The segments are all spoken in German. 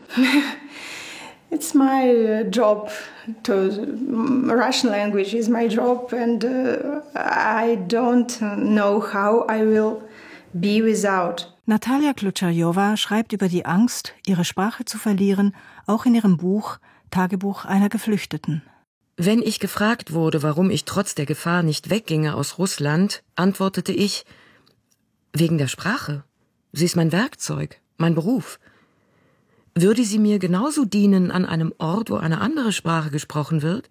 It's my job. Russian language is my job, and I don't know how I will be without. Natalia Klutscharjowa schreibt über die Angst, ihre Sprache zu verlieren, auch in ihrem Buch Tagebuch einer Geflüchteten. Wenn ich gefragt wurde, warum ich trotz der Gefahr nicht wegginge aus Russland, antwortete ich: Wegen der Sprache. Sie ist mein Werkzeug, mein Beruf. Würde sie mir genauso dienen an einem Ort, wo eine andere Sprache gesprochen wird?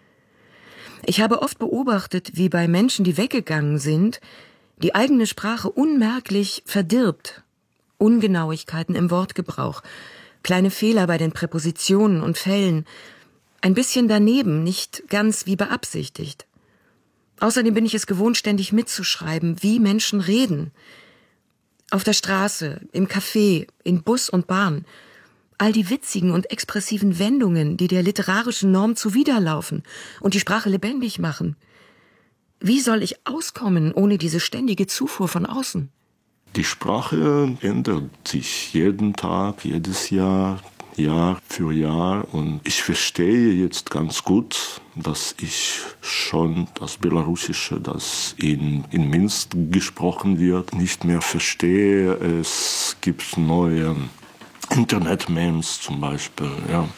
Ich habe oft beobachtet, wie bei Menschen, die weggegangen sind, die eigene Sprache unmerklich verdirbt. Ungenauigkeiten im Wortgebrauch, kleine Fehler bei den Präpositionen und Fällen, ein bisschen daneben, nicht ganz wie beabsichtigt. Außerdem bin ich es gewohnt, ständig mitzuschreiben, wie Menschen reden. Auf der Straße, im Café, in Bus und Bahn. All die witzigen und expressiven Wendungen, die der literarischen Norm zuwiderlaufen und die Sprache lebendig machen. Wie soll ich auskommen ohne diese ständige Zufuhr von außen? Die Sprache ändert sich jeden Tag, jedes Jahr, Jahr für Jahr. Und ich verstehe jetzt ganz gut, dass ich schon das Belarussische, das in Minsk gesprochen wird, nicht mehr verstehe. Es gibt neue Internet-Memes zum Beispiel, ja,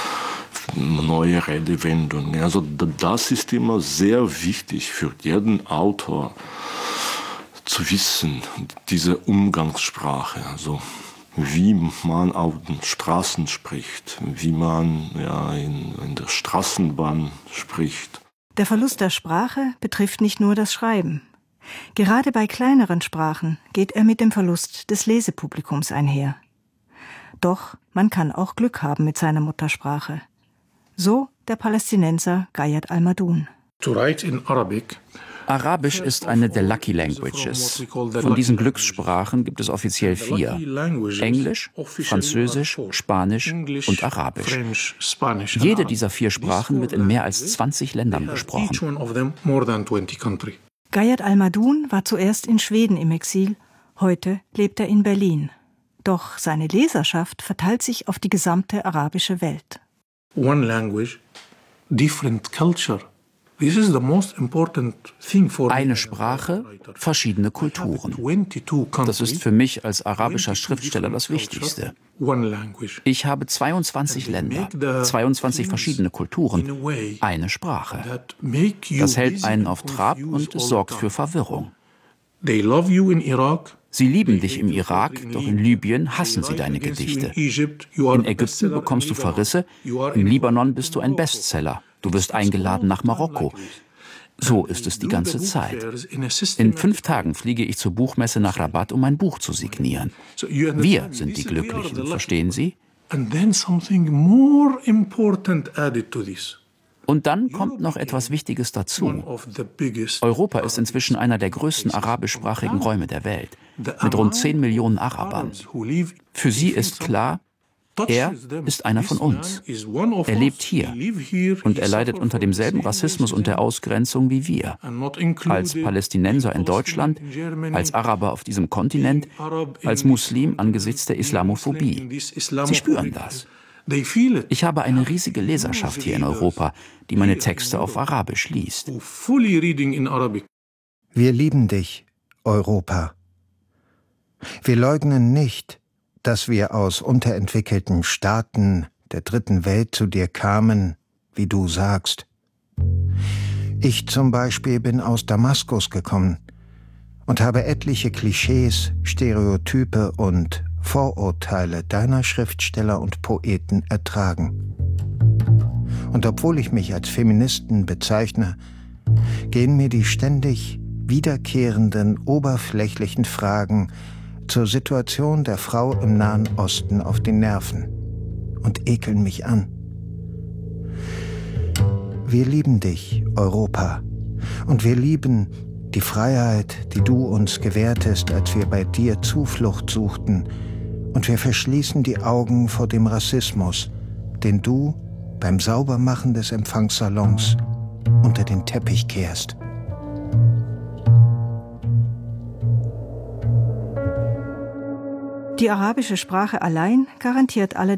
neue Redewendungen. Also das ist immer sehr wichtig für jeden Autor zu wissen, diese Umgangssprache, also wie man auf den Straßen spricht, wie man in der Straßenbahn spricht. Der Verlust der Sprache betrifft nicht nur das Schreiben. Gerade bei kleineren Sprachen geht er mit dem Verlust des Lesepublikums einher. Doch man kann auch Glück haben mit seiner Muttersprache. So der Palästinenser Gayat Al-Madun. Arabisch ist eine der Lucky Languages. Von diesen Glückssprachen gibt es offiziell 4. Englisch, Französisch, Spanisch und Arabisch. Jede dieser 4 Sprachen wird in mehr als 20 Ländern gesprochen. Gayat Al-Madun war zuerst in Schweden im Exil, heute lebt er in Berlin. Doch seine Leserschaft verteilt sich auf die gesamte arabische Welt. One language, different culture. Eine Sprache, verschiedene Kulturen. Das ist für mich als arabischer Schriftsteller das Wichtigste. Ich habe 22 Länder, 22 verschiedene Kulturen, eine Sprache. Das hält einen auf Trab und es sorgt für Verwirrung. Sie lieben dich im Irak, doch in Libyen hassen sie deine Gedichte. In Ägypten bekommst du Verrisse, im Libanon bist du ein Bestseller. Du wirst eingeladen nach Marokko. So ist es die ganze Zeit. In 5 Tagen fliege ich zur Buchmesse nach Rabat, um mein Buch zu signieren. Wir sind die Glücklichen, verstehen Sie? Und dann kommt noch etwas Wichtiges dazu. Europa ist inzwischen einer der größten arabischsprachigen Räume der Welt, mit rund 10 Millionen Arabern. Für sie ist klar, er ist einer von uns. Er lebt hier und er leidet unter demselben Rassismus und der Ausgrenzung wie wir. Als Palästinenser in Deutschland, als Araber auf diesem Kontinent, als Muslim angesichts der Islamophobie. Sie spüren das. Ich habe eine riesige Leserschaft hier in Europa, die meine Texte auf Arabisch liest. Wir lieben dich, Europa. Wir leugnen nicht, dass wir aus unterentwickelten Staaten der dritten Welt zu dir kamen, wie du sagst. Ich zum Beispiel bin aus Damaskus gekommen und habe etliche Klischees, Stereotype und Vorurteile deiner Schriftsteller und Poeten ertragen. Und obwohl ich mich als Feministen bezeichne, gehen mir die ständig wiederkehrenden oberflächlichen Fragen zur Situation der Frau im Nahen Osten auf die Nerven und ekeln mich an. Wir lieben dich, Europa, und wir lieben die Freiheit, die du uns gewährtest, als wir bei dir Zuflucht suchten, und wir verschließen die Augen vor dem Rassismus, den du beim Saubermachen des Empfangssalons unter den Teppich kehrst. Die arabische Sprache allein garantiert allerdings